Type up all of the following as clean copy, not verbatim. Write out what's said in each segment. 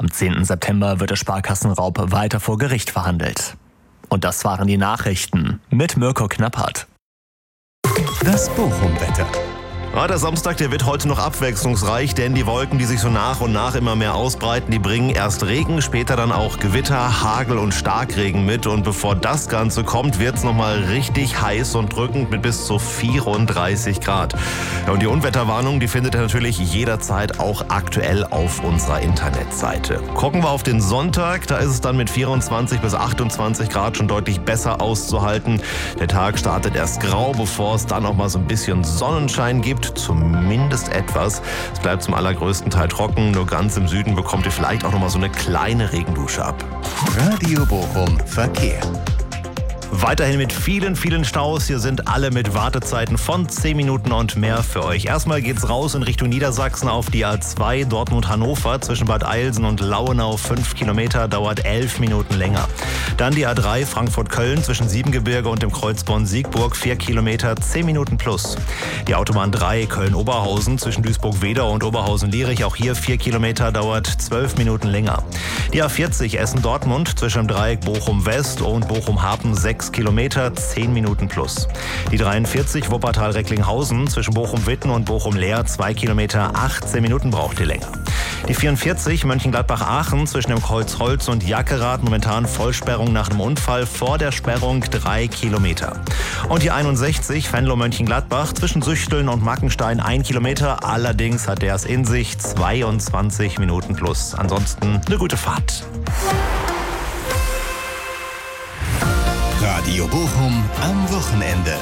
Am 10. September wird der Sparkassenraub weiter vor Gericht verhandelt. Und das waren die Nachrichten mit Mirko Knappert. Das Bochum-Wetter. Der Samstag, der wird heute noch abwechslungsreich, denn die Wolken, die sich so nach und nach immer mehr ausbreiten, die bringen erst Regen, später dann auch Gewitter, Hagel und Starkregen mit. Und bevor das Ganze kommt, wird es nochmal richtig heiß und drückend mit bis zu 34 Grad. Ja, und die Unwetterwarnung, die findet ihr natürlich jederzeit auch aktuell auf unserer Internetseite. Gucken wir auf den Sonntag, da ist es dann mit 24 bis 28 Grad schon deutlich besser auszuhalten. Der Tag startet erst grau, bevor es dann auch mal so ein bisschen Sonnenschein gibt. Zumindest etwas. Es bleibt zum allergrößten Teil trocken. Nur ganz im Süden bekommt ihr vielleicht auch noch mal so eine kleine Regendusche ab. Radio Bochum Verkehr. Weiterhin mit vielen, vielen Staus. Hier sind alle mit Wartezeiten von 10 Minuten und mehr für euch. Erstmal geht's raus in Richtung Niedersachsen auf die A2 Dortmund-Hannover zwischen Bad Eilsen und Lauenau. 5 Kilometer, dauert 11 Minuten länger. Dann die A3 Frankfurt-Köln zwischen Siebengebirge und dem Kreuz Bonn-Siegburg. 4 Kilometer, 10 Minuten plus. Die Autobahn 3 Köln-Oberhausen zwischen Duisburg-Wedau und Oberhausen-Lierich. Auch hier 4 Kilometer, dauert 12 Minuten länger. Die A40 Essen-Dortmund zwischen dem Dreieck Bochum-West und Bochum-Hapen. 6 Kilometer, 10 Minuten plus. Die 43 Wuppertal-Recklinghausen zwischen Bochum-Witten und Bochum-Leer, 2 Kilometer, 18 Minuten braucht ihr länger. Die 44 Mönchengladbach-Aachen zwischen dem Kreuz Holz und Jackerath, momentan Vollsperrung nach einem Unfall, vor der Sperrung 3 Kilometer. Und die 61 Venlo-Mönchengladbach zwischen Süchteln und Mackenstein 1 Kilometer, allerdings hat der es in sich, 22 Minuten plus. Ansonsten eine gute Fahrt. Radio Bochum am Wochenende.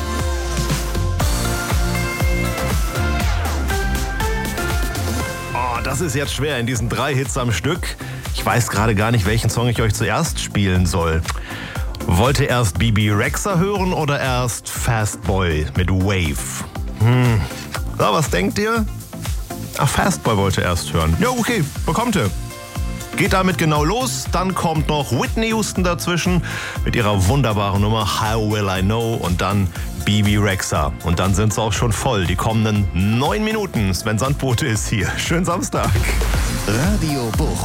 Das ist jetzt schwer in diesen 3 Hits am Stück. Ich weiß gerade gar nicht, welchen Song ich euch zuerst spielen soll. Wollt ihr erst Bebe Rexha hören oder erst Fast Boy mit Wave? So, was denkt ihr? Fast Boy wollte erst hören. Ja, okay, bekommt ihr. Geht damit genau los, dann kommt noch Whitney Houston dazwischen mit ihrer wunderbaren Nummer How Will I Know und dann Bebe Rexha. Und dann sind es auch schon voll, die kommenden 9 Minuten. Sven Sandbote ist hier. Schönen Samstag. Radio Bochum.